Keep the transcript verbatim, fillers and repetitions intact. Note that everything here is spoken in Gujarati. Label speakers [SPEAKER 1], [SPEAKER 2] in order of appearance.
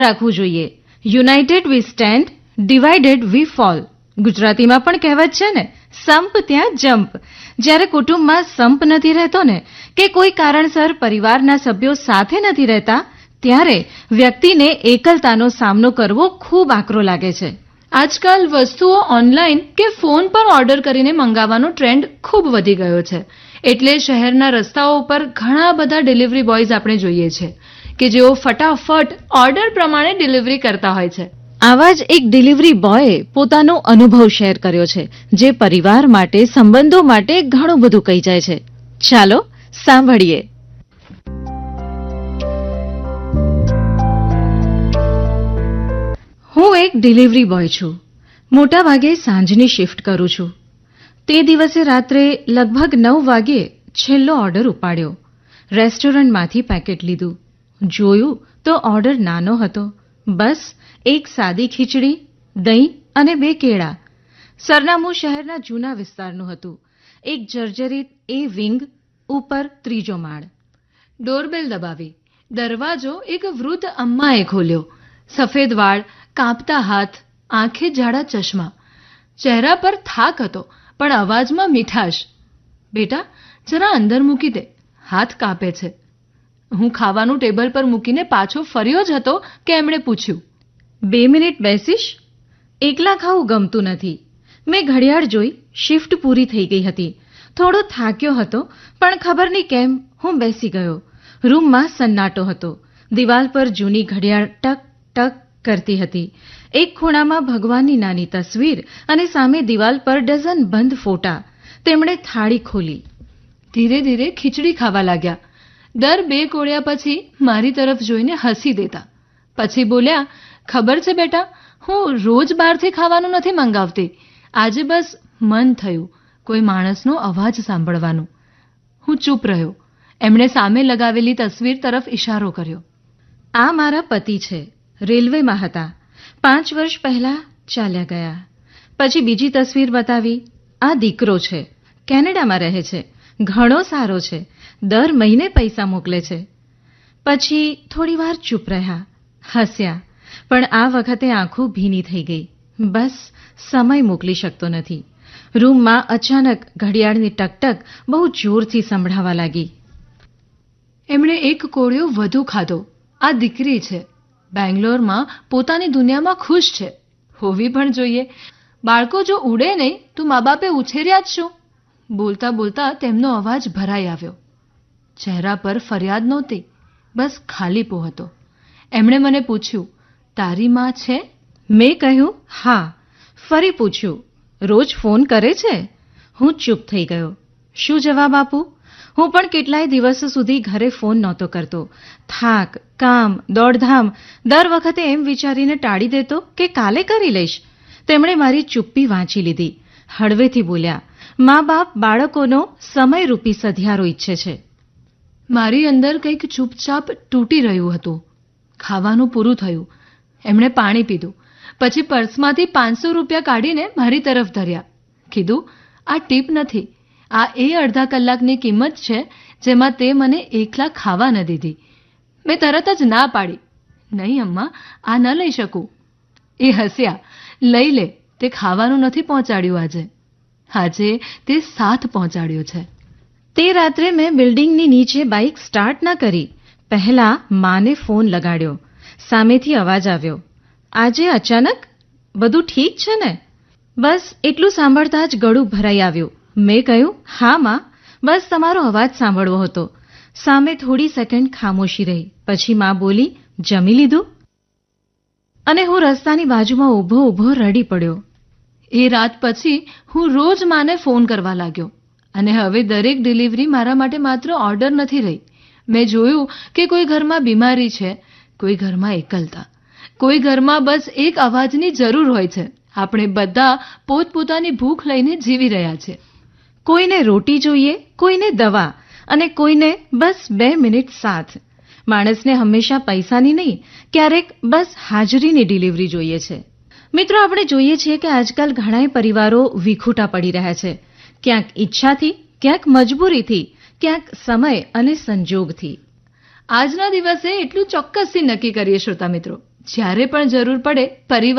[SPEAKER 1] રાખવું જોઈએ. યુનાઇટેડ વી સ્ટેન્ડ, ડિવાઇડેડ વી ફોલ. ગુજરાતીમાં પણ કહેવત છે ને, સંપ ત્યાં જંપ. જ્યારે કુટુંબમાં સંપ નથી રહેતો ને, કે કોઈ કારણસર પરિવારના સભ્યો સાથે નથી રહેતા, ત્યારે વ્યક્તિને એકલતાનો સામનો કરવો ખૂબ આકરો લાગે છે.
[SPEAKER 2] આજકાલ વસ્તુઓ ઓનલાઈન કે ફોન પર ઓર્ડર કરીને મંગાવવાનો ટ્રેન્ડ ખૂબ વધી ગયો છે. એટલે શહેરના રસ્તાઓ પર ઘણા બધા ડિલિવરી બોયઝ આપણે જોઈએ છે કે જેઓ ફટાફટ ઓર્ડર પ્રમાણે ડિલિવરી કરતા હોય છે.
[SPEAKER 1] આવા જ એક ડિલિવરી બોયે પોતાનો અનુભવ શેર કર્યો છે, જે પરિવાર માટે, સંબંધો માટે ઘણું બધું કહી જાય છે. ચાલો સાંભળીએ. હું એક ડિલિવરી બોય છું. મોટા ભાગે સાંજની શિફ્ટ કરું છું. તે દિવસે રાત્રે લગભગ નવ વાગ્યે છેલ્લો ઓર્ડર ઉપાડ્યો. રેસ્ટોરન્ટમાંથી પેકેટ લીધું. જોયું તો ઓર્ડર નાનો હતો. બસ એક સાદી ખીચડી, દહીં અને બે કેળા. સરનામું શહેરના જૂના વિસ્તારનું હતું. એક જર્જરિત એ વિંગ, ઉપર ત્રીજો માળ.
[SPEAKER 2] ડોરબેલ દબાવી. દરવાજો એક વૃદ્ધ અમ્માએ ખોલ્યો. સફેદ વાળ, કાંપતા હાથ, આંખે જાડા ચશ્મા. ચહેરા પર થાક હતો, પણ અવાજમાં મીઠાશ. બેટા, જરા અંદર મૂકી દે, હાથ કાપે છે. હું ખાવાનું ટેબલ પર મૂકીને પાછો ફર્યો જ હતો કે એમણે પૂછ્યું,
[SPEAKER 1] બે મિનિટ બેસીશ? એકલા ખાવું ગમતું નથી. મેં ઘડિયાળ જોઈ. શિફ્ટ પૂરી થઈ ગઈ હતી. થોડો થાક્યો હતો, પણ ખબર નહીં કેમ હું બેસી ગયો. રૂમમાં સન્નાટો હતો. દિવાલ પર જૂની ઘડિયાળ ટક ટક કરતી હતી. એક ખૂણામાં ભગવાનની નાની તસવીર અને સામે દિવાલ પર ડઝન બંધ ફોટા. તેમણે થાળી ખોલી.
[SPEAKER 2] ધીરે ધીરે ખીચડી ખાવા લાગ્યા. દર બે કોળિયા પછી મારી તરફ જોઈને હસી દેતા. પછી બોલ્યા, ખબર છે બેટા, હું રોજ બહારથી ખાવાનું નથી મંગાવતી. આજે બસ મન થયું કોઈ માણસનો અવાજ સાંભળવાનું. હું ચૂપ રહ્યો. એમણે સામે લગાવેલી તસવીર તરફ ઇશારો કર્યો.
[SPEAKER 1] આ મારા પતિ છે. રેલવેમાં હતા. પાંચ વર્ષ પહેલા ચાલ્યા ગયા. પછી બીજી તસવીર બતાવી. આ દીકરો છે. કેનેડામાં રહે છે. ઘણો સારો છે. દર મહિને પૈસા મોકલે છે. પછી થોડી વાર ચૂપ રહ્યા. હસ્યા. પણ આ વખતે આંખો ભીની થઈ ગઈ. બસ સમય મોકલી શકતો નથી. રૂમમાં અચાનક ઘડિયાળની ટકટક બહુ જોરથી સંભળાવા લાગી.
[SPEAKER 2] એમણે એક કોળિયો વધુ ખાધો. આ દીકરી છે. બેંગ્લોરમાં પોતાની દુનિયામાં ખુશ છે. હોવી પણ જોઈએ. બાળકો જો ઉડે નહીં તો મા બાપે ઉછેર્યા જ શું? બોલતા બોલતા તેમનો અવાજ ભરાઈ આવ્યો. ચહેરા પર ફરિયાદ નહોતી, બસ ખાલીપો હતો. એમણે મને પૂછ્યું, તારી માં છે?
[SPEAKER 1] મેં કહ્યું, હા. ફરી પૂછ્યું, રોજ ફોન કરે છે? હું ચૂપ થઈ ગયો. શું જવાબ આપું? હું પણ કેટલાય દિવસો સુધી ઘરે ફોન નહોતો કરતો. થાક, કામ, દોડધામ, દર વખતે એમ વિચારીને ટાળી દેતો કે કાલે કરી લઈશ. તેમણે મારી ચૂપ્પી વાંચી લીધી. હળવેથી બોલ્યા, મા બાપ બાળકોનો સમયરૂપી સધિયારો ઈચ્છે છે.
[SPEAKER 2] મારી અંદર કંઈક ચૂપચાપ તૂટી રહ્યું હતું. ખાવાનું પૂરું થયું. એમણે પાણી પીધું. પછી પર્સમાંથી પાંચસો રૂપિયા કાઢીને મારી તરફ ધર્યા. કીધું, આ ટીપ નથી. આ એ અડધા કલાકની કિંમત છે જેમાં તે મને એકલા ખાવા ન દીધી. મેં તરત જ ના પાડી. નહીં અમ્મા, આ ન લઈ શકું. એ હસ્યા. લઈ લે, તે ખાવાનું નથી પહોંચાડ્યું આજે. આજે તે સાથ પહોંચાડ્યો છે.
[SPEAKER 1] તે રાત્રે મેં બિલ્ડિંગની નીચે બાઇક સ્ટાર્ટ ના કરી. પહેલા માને ફોન લગાડ્યો. સામેથી અવાજ આવ્યો, આજે અચાનક? બધું ઠીક છે ને? બસ એટલું સાંભળતા જ ગળું ભરાઈ આવ્યું. મેં કહ્યું, હા માં, બસ તમારો અવાજ સાંભળવો હતો. સામે થોડી સેકન્ડ ખામોશી રહી. પછી માં બોલી, જમી લીધું? અને હું રસ્તાની બાજુમાં ઊભો ઊભો રડી પડ્યો.
[SPEAKER 2] એ રાત પછી હું રોજ માને ફોન કરવા લાગ્યો. અને હવે દરેક ડિલિવરી મારા માટે માત્ર ઓર્ડર નથી રહી. મેં જોયું કે કોઈ ઘરમાં બીમારી છે, કોઈ ઘરમાં એકલતા, કોઈ ઘરમાં બસ એક અવાજની જરૂર હોય છે. આપણે બધા પોતપોતાની ભૂખ લઈને જીવી રહ્યા છે.
[SPEAKER 1] કોઈને રોટી જોઈએ, કોઈને દવા, અને કોઈને બસ બે મિનિટ સાથ. માણસને હંમેશા પૈસાની નહીં, ક્યારેક બસ હાજરીની ડિલિવરી જોઈએ છે. મિત્રો, આપણે જોઈએ છીએ કે આજકાલ ઘણાય પરિવારો વિખૂટા પડી રહ્યા છે. ક્યાંક ઈચ્છાથી, ક્યાંક મજબૂરીથી, ક્યાંક સમય અને સંજોગથી.
[SPEAKER 2] આજના દિવસે એટલું ચોક્કસથી નક્કી કરીએ શ્રોતા મિત્રો જ્યારે પણ જરૂર પડે પરિવાર